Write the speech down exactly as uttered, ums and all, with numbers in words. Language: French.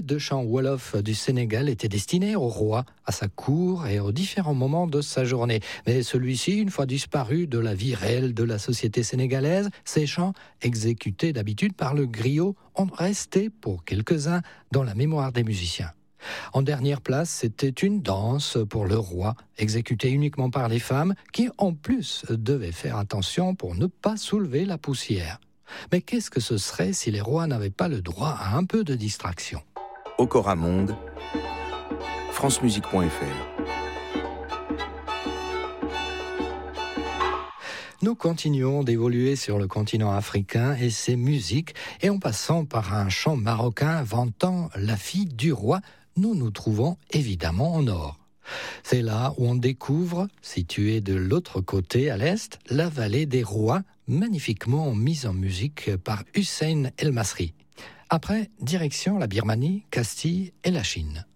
de chant wolof du Sénégal était destiné au roi, à sa cour et aux différents moments de sa journée. Mais celui-ci, une fois disparu de la vie réelle de la société sénégalaise, ces chants, exécutés d'habitude par le griot, ont resté pour quelques-uns dans la mémoire des musiciens. En dernière place, c'était une danse pour le roi, exécutée uniquement par les femmes, qui en plus devaient faire attention pour ne pas soulever la poussière. Mais qu'est-ce que ce serait si les rois n'avaient pas le droit à un peu de distraction ? Okora Monde, francemusique point f r. Nous continuons d'évoluer sur le continent africain et ses musiques, et en passant par un chant marocain vantant la fille du roi, nous nous trouvons évidemment en Nord. C'est là où on découvre, situé de l'autre côté à l'est, la vallée des rois, magnifiquement mise en musique par Hussein El Masri. Après, direction la Birmanie, Castille et la Chine.